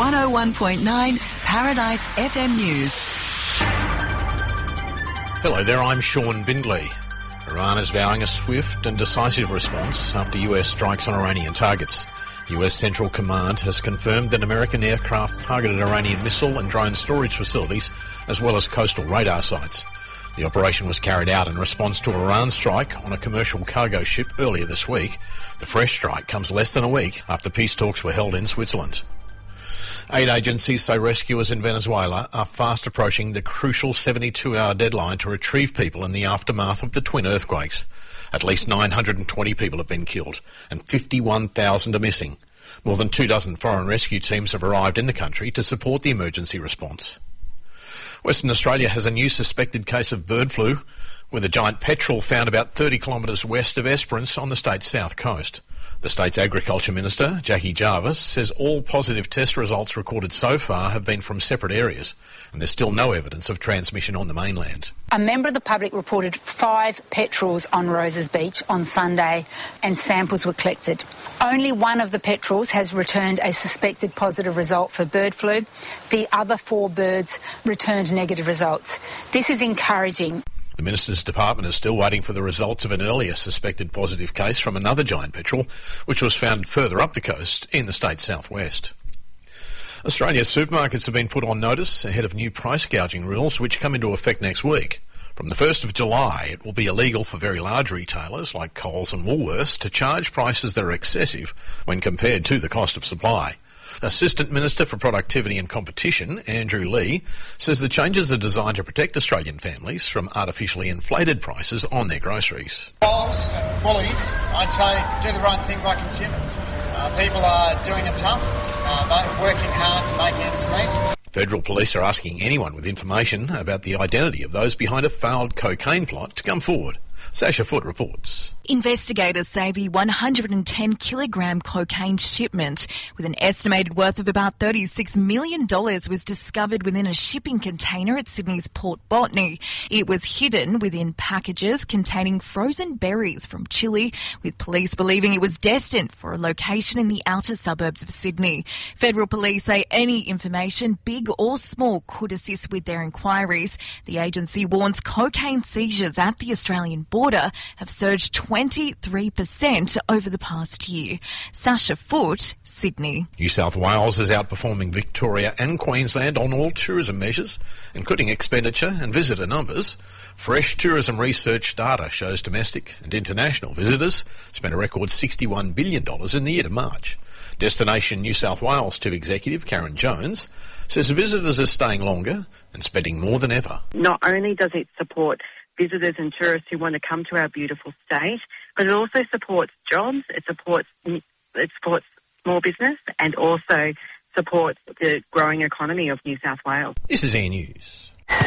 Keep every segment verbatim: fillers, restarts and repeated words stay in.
one oh one point nine Paradise F M News. Hello there, I'm Sean Bindley. Iran is vowing a swift and decisive response after U S strikes on Iranian targets. U S Central Command has confirmed that American aircraft targeted Iranian missile and drone storage facilities, as well as coastal radar sites. The operation was carried out in response to Iran's strike on a commercial cargo ship earlier this week. The fresh strike comes less than a week after peace talks were held in Switzerland. Aid agencies say rescuers in Venezuela are fast approaching the crucial seventy-two hour deadline to retrieve people in the aftermath of the twin earthquakes. At least nine hundred twenty people have been killed and fifty-one thousand are missing. More than two dozen foreign rescue teams have arrived in the country to support the emergency response. Western Australia has a new suspected case of bird flu, with a giant petrel found about thirty kilometres west of Esperance on the state's south coast. The state's Agriculture Minister, Jackie Jarvis, says all positive test results recorded so far have been from separate areas, and there's still no evidence of transmission on the mainland. A member of the public reported five petrels on Roses Beach on Sunday, and samples were collected. Only one of the petrels has returned a suspected positive result for bird flu. The other four birds returned negative results. This is encouraging. The Minister's Department is still waiting for the results of an earlier suspected positive case from another giant petrel, which was found further up the coast in the state's southwest. Australia's supermarkets have been put on notice ahead of new price gouging rules which come into effect next week. From the first of July, it will be illegal for very large retailers like Coles and Woolworths to charge prices that are excessive when compared to the cost of supply. Assistant Minister for Productivity and Competition, Andrew Lee, says the changes are designed to protect Australian families from artificially inflated prices on their groceries. Coles and Woolies, I'd say, do the right thing by consumers. Uh, people are doing it tough. Uh, they're working hard to make ends meet. Federal police are asking anyone with information about the identity of those behind a failed cocaine plot to come forward. Sasha Foote reports. Investigators say the one hundred ten kilogram cocaine shipment with an estimated worth of about thirty-six million dollars was discovered within a shipping container at Sydney's Port Botany. It was hidden within packages containing frozen berries from Chile, with police believing it was destined for a location in the outer suburbs of Sydney. Federal police say any information, big or small, could assist with their inquiries. The agency warns cocaine seizures at the Australian border have surged twenty-three percent over the past year. Sasha Foote, Sydney. New South Wales is outperforming Victoria and Queensland on all tourism measures, including expenditure and visitor numbers. Fresh tourism research data shows domestic and international visitors spent a record sixty-one billion dollars in the year to March. Destination New South Wales Chief Executive Karen Jones says visitors are staying longer and spending more than ever. Not only does it support visitors and tourists who want to come to our beautiful state, but it also supports jobs, it supports it supports small business, and also supports the growing economy of New South Wales. This is Air News.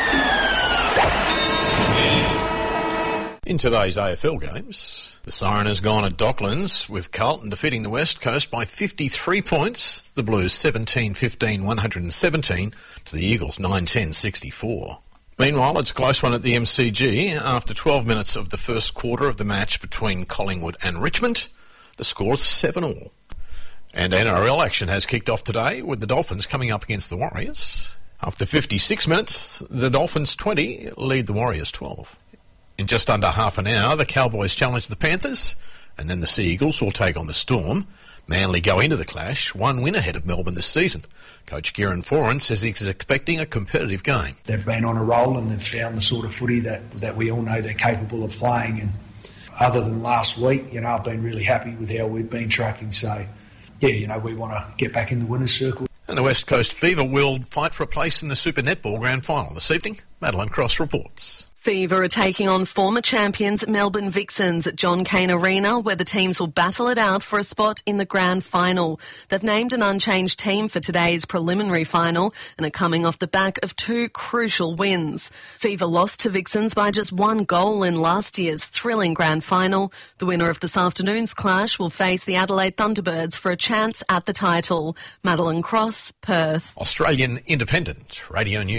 In today's A F L games, the siren has gone at Docklands, with Carlton defeating the West Coast by fifty-three points, the Blues seventeen fifteen one hundred seventeen to the Eagles nine ten sixty-four. Meanwhile, it's a close one at the M C G. After twelve minutes of the first quarter of the match between Collingwood and Richmond, the score is seven all. And N R L action has kicked off today, with the Dolphins coming up against the Warriors. After fifty-six minutes, the Dolphins twenty lead the Warriors twelve. In just under half an hour, the Cowboys challenge the Panthers, and then the Sea Eagles will take on the Storm. Manly go into the clash, one win ahead of Melbourne this season. Coach Kieran Foran says he's expecting a competitive game. They've been on a roll and they've found the sort of footy that, that we all know they're capable of playing. And other than last week, you know, I've been really happy with how we've been tracking. So, yeah, you know, we want to get back in the winner's circle. And the West Coast Fever will fight for a place in the Super Netball Grand Final this evening. Madeline Cross reports. Fever are taking on former champions Melbourne Vixens at John Cain Arena, where the teams will battle it out for a spot in the grand final. They've named an unchanged team for today's preliminary final and are coming off the back of two crucial wins. Fever lost to Vixens by just one goal in last year's thrilling grand final. The winner of this afternoon's clash will face the Adelaide Thunderbirds for a chance at the title. Madeline Cross, Perth. Australian Independent Radio News.